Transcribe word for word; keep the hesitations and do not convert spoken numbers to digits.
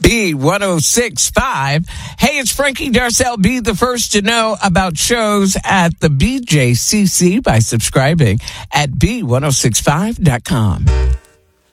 B one oh six point five. Hey, it's Frankie Darcell. Be the first to know about shows at the B J C C by subscribing at B ten sixty-five dot com.